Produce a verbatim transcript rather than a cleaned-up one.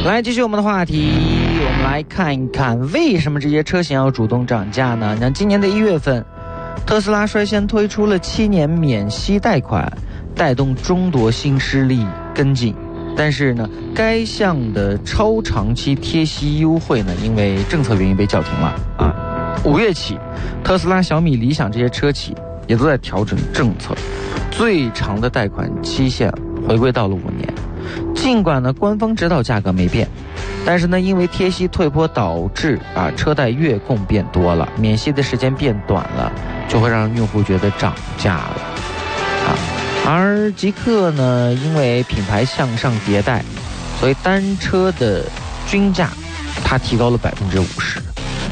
来继续我们的话题，我们来看一看为什么这些车型要主动涨价呢？像今年的一月份，特斯拉率先推出了七年免息贷款，带动众多新势力跟进。但是呢，该项的超长期贴息优惠呢，因为政策原因被叫停了啊。五月起，特斯拉、小米、理想这些车企也都在调整政策，最长的贷款期限回归到了五年。尽管呢官方指导价格没变，但是呢因为贴息退坡导致啊车贷月供变多了，免息的时间变短了，就会让用户觉得涨价了啊。而极氪呢，因为品牌向上迭代，所以单车的均价它提高了百分之五十。